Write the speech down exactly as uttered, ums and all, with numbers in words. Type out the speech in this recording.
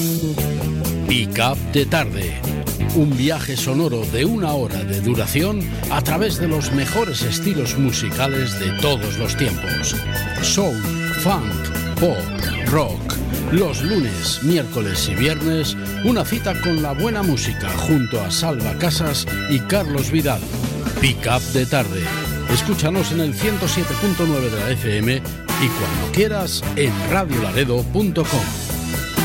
Pick Up de Tarde. Un viaje sonoro de una hora de duración a través de los mejores estilos musicales de todos los tiempos. Soul, funk, pop, rock. Los lunes, miércoles y viernes, una cita con la buena música junto a Salva Casas y Carlos Vidal. Pick Up de Tarde. Escúchanos en el ciento siete punto nueve de la F M y cuando quieras en radio laredo punto com.